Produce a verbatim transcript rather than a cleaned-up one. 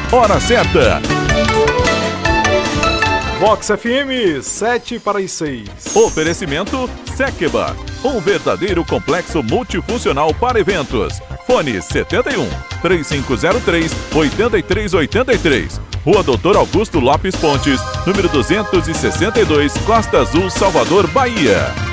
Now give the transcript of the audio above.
hora certa. Vox F M, sete para as seis. Oferecimento Sekeba, um verdadeiro complexo multifuncional para eventos. Fone setenta e um, três cinco zero três, oito três oito três. Rua Doutor Augusto Lopes Pontes, número duzentos e sessenta e dois, Costa Azul, Salvador, Bahia.